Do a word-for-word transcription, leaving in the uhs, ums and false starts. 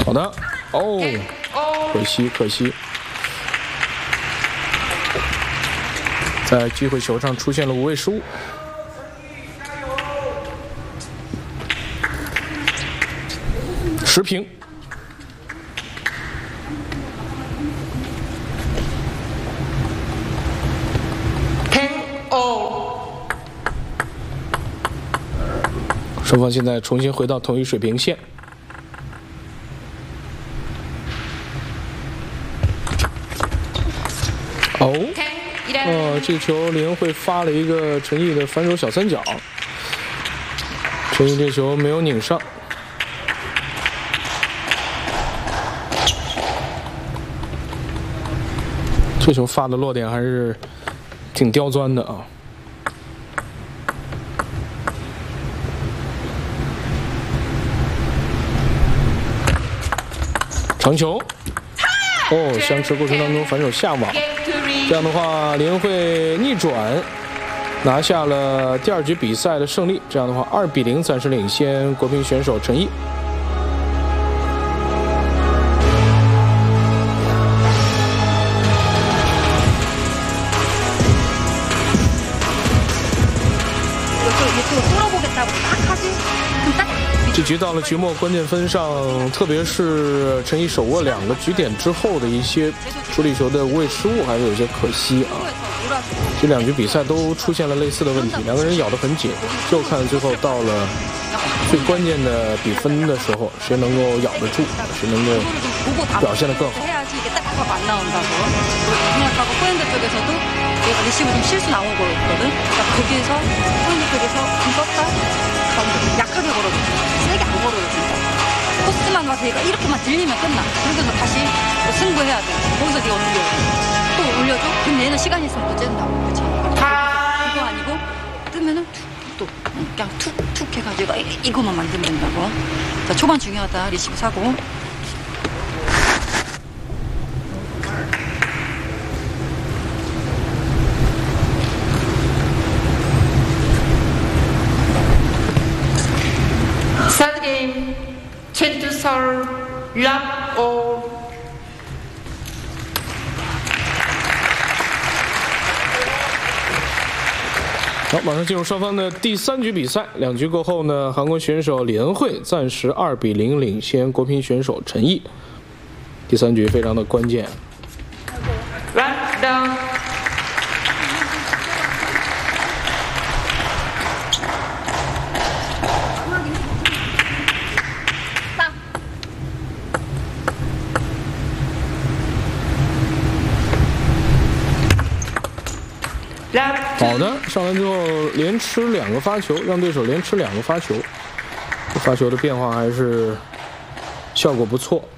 好的，哦，可惜可惜，在机会球上出现了无谓失误。持平。双方现在重新回到同一水平线。哦，呃，这个球李恩惠发了一个陈毅的反手小三角，陈毅这球没有拧上。这球发的落点还是挺刁钻的啊。长球，哦，相持过程当中反手下网，这样的话李恩惠逆转拿下了第二局比赛的胜利。这样的话二比零暂时领先国乒选手陈毅。这局到了局末关键分上，特别是陈毅手握两个局点之后的一些处理球的无谓失误，还是有些可惜啊。这两局比赛都出现了类似的问题，两个人咬得很紧，就看最后到了最关键的比分的时候，谁能够咬得住，谁能够表现得更好。 내가 리시브 좀 실수 나온 거였거든. 그러니까 거기에서 포인트 쪽에서 좀 떴다. 약하게 걸어줬어. 세게 안 걸어줬어. 코스만 와서 얘가 이렇게만 들리면 끝나. 그러고서 다시 뭐 승부해야 돼. 거기서 네가 올려. 또 올려줘? 그럼 얘는 시간이 있으면 또 쨘다고. 그치? 그거 아니고 뜨면은 툭 또. 그냥 툭툭 해가지고 이거만 만들면 된다고. 자, 초반 중요하다. 리시브 사고. Love all. 好，马上进入双方的第三局比赛。两局过后呢，韩国选手李恩惠暂时二比零领先国乒选手陈毅。第三局非常的关键。Right down. 好的，上来之后连吃两个发球，让对手连吃两个发球，这发球的变化还是效果不错。